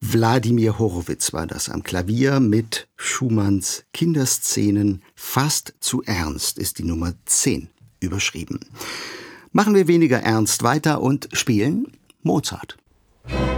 Wladimir Horowitz war das am Klavier mit Schumanns Kinderszenen. Fast zu ernst ist die Nummer 10 überschrieben. Machen wir weniger ernst weiter und spielen Mozart.